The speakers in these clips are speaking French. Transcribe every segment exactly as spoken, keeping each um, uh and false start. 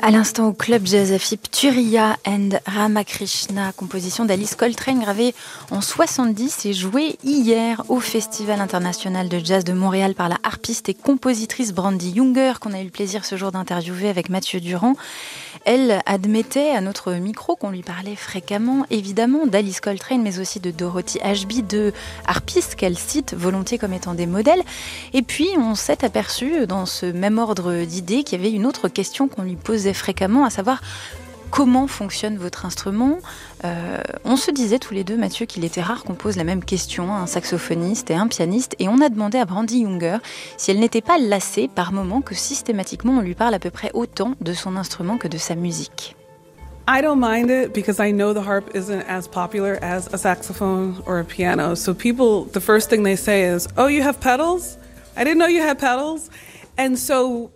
À l'instant au Club Jazz A F I P, Turiya and Ramakrishna, composition d'Alice Coltrane, gravée en soixante-dix et jouée hier au Festival international de jazz de Montréal par la harpiste et compositrice Brandi Younger, qu'on a eu le plaisir ce jour d'interviewer avec Mathieu Durand. Elle admettait à notre micro qu'on lui parlait fréquemment, évidemment, d'Alice Coltrane, mais aussi de Dorothy Ashby, deux harpistes qu'elle cite volontiers comme étant des modèles. Et puis, on s'est aperçu, dans ce même ordre d'idées, qu'il y avait une autre question qu'on lui posait fréquemment, à savoir comment fonctionne votre instrument. Euh, on se disait tous les deux, Mathieu, qu'il était rare qu'on pose la même question à un saxophoniste et un pianiste, et on a demandé à Brandi Younger si elle n'était pas lassée par moments que systématiquement on lui parle à peu près autant de son instrument que de sa musique. I don't mind it because I know the harp isn't as popular as a saxophone or a piano. So people, the first thing they say is, "Oh, you have pedals? I didn't know you had pedals." And so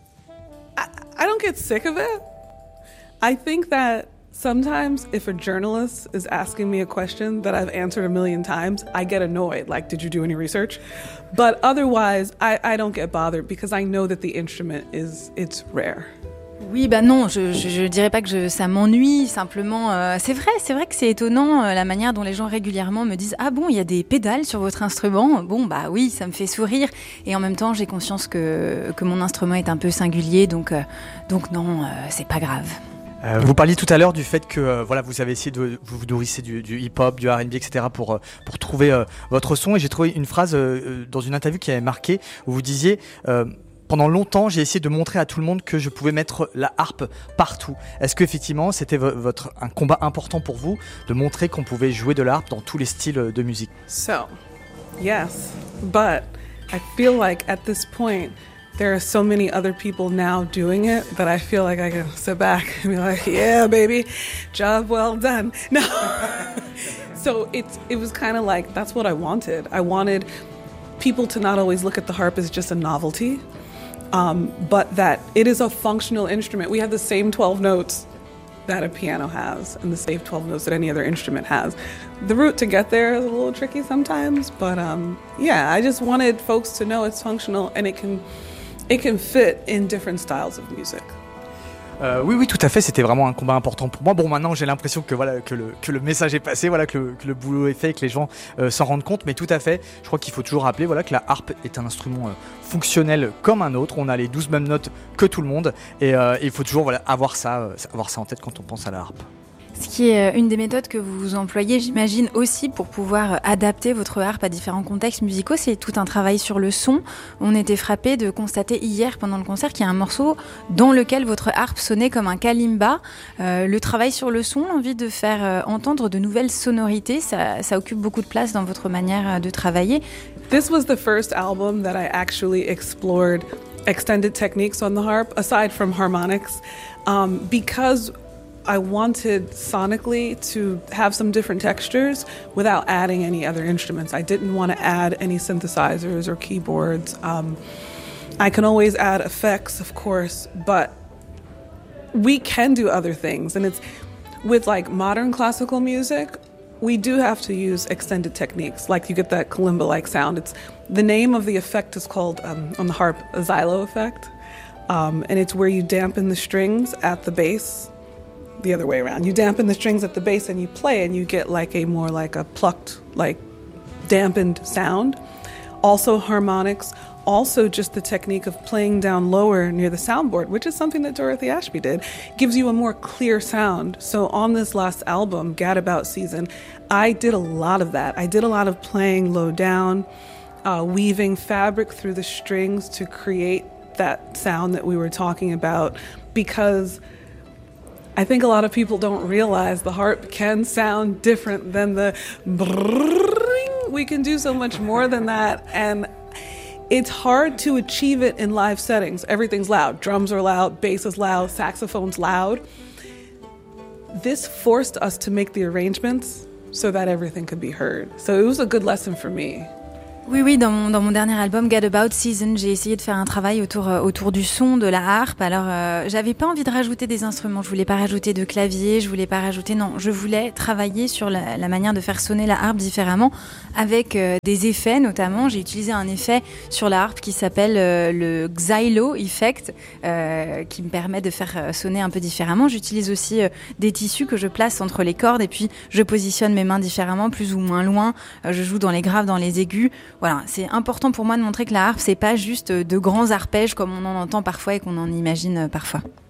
I, I don't get sick of it. I think that sometimes if a journalist is asking me a question that I've answered a million times, I get annoyed, like, did you do any research? But otherwise, I, I don't get bothered because I know that the instrument is, it's rare. Oui, bah non, je, je, je dirais pas que je, ça m'ennuie, simplement, euh, c'est vrai, c'est vrai que c'est étonnant euh, la manière dont les gens régulièrement me disent « Ah bon, il y a des pédales sur votre instrument ?» Bon, bah oui, ça me fait sourire, et en même temps, j'ai conscience que, que mon instrument est un peu singulier, donc, euh, donc non, euh, c'est pas grave. Euh, vous parliez tout à l'heure du fait que euh, voilà, vous avez essayé de vous, vous nourrissez du, du hip-hop, du R and B, et cetera pour euh, pour trouver euh, votre son. Et j'ai trouvé une phrase euh, dans une interview qui avait marqué où vous disiez euh, pendant longtemps, j'ai essayé de montrer à tout le monde que je pouvais mettre la harpe partout. Est-ce que effectivement, c'était v- votre un combat important pour vous de montrer qu'on pouvait jouer de la harpe dans tous les styles de musique? So, yes, but I feel like at this point, there are so many other people now doing it that I feel like I can sit back and be like, yeah, baby, job well done. No. So it's it was kind of like, that's what I wanted. I wanted people to not always look at the harp as just a novelty, um, but that it is a functional instrument. We have the same twelve notes that a piano has and the same twelve notes that any other instrument has. The route to get there is a little tricky sometimes, but um, yeah, I just wanted folks to know it's functional and it can It can fit in different styles of music. Euh, oui, oui, tout à fait. C'était vraiment un combat important pour moi. Bon, maintenant, j'ai l'impression que voilà que le que le message est passé, voilà que le, que le boulot est fait, que les gens euh, s'en rendent compte. Mais tout à fait, je crois qu'il faut toujours rappeler, voilà, que la harpe est un instrument euh, fonctionnel comme un autre. On a les douze mêmes notes que tout le monde, et euh, il faut toujours voilà avoir ça, euh, avoir ça en tête quand on pense à la harpe. Ce qui est une des méthodes que vous employez, j'imagine, aussi pour pouvoir adapter votre harpe à différents contextes musicaux, c'est tout un travail sur le son. On était frappés de constater hier pendant le concert qu'il y a un morceau dans lequel votre harpe sonnait comme un kalimba. Euh, le travail sur le son, l'envie de faire euh, entendre de nouvelles sonorités, ça, ça occupe beaucoup de place dans votre manière de travailler. This was the first album that I actually explored extended techniques on the harp, aside from harmonics, um, because I wanted sonically to have some different textures without adding any other instruments. I didn't want to add any synthesizers or keyboards. Um, I can always add effects, of course, but we can do other things. And it's with like modern classical music, we do have to use extended techniques. Like you get that kalimba-like sound. It's the name of the effect is called um, on the harp a xylo effect, um, and it's where you dampen the strings at the bass. The other way around. You dampen the strings at the bass and you play and you get like a more like a plucked, like dampened sound. Also harmonics, also just the technique of playing down lower near the soundboard, which is something that Dorothy Ashby did, gives you a more clear sound. So on this last album, Gadabout Season, I did a lot of that. I did a lot of playing low down, uh, weaving fabric through the strings to create that sound that we were talking about, because I think a lot of people don't realize the harp can sound different than the brrrring. We can do so much more than that, and it's hard to achieve it in live settings. Everything's loud. Drums are loud, bass is loud, saxophone's loud. This forced us to make the arrangements so that everything could be heard. So it was a good lesson for me. Oui, oui, dans mon, dans mon dernier album, Get About Season, j'ai essayé de faire un travail autour, euh, autour du son, de la harpe. Alors, euh, j'avais pas envie de rajouter des instruments, je voulais pas rajouter de clavier, je voulais pas rajouter, non, je voulais travailler sur la, la manière de faire sonner la harpe différemment, avec euh, des effets notamment. J'ai utilisé un effet sur la harpe qui s'appelle euh, le Xylo Effect, euh, qui me permet de faire euh, sonner un peu différemment. J'utilise aussi euh, des tissus que je place entre les cordes et puis je positionne mes mains différemment, plus ou moins loin. Euh, je joue dans les graves, dans les aigus. Voilà, c'est important pour moi de montrer que la harpe, c'est pas juste de grands arpèges comme on en entend parfois et qu'on en imagine parfois.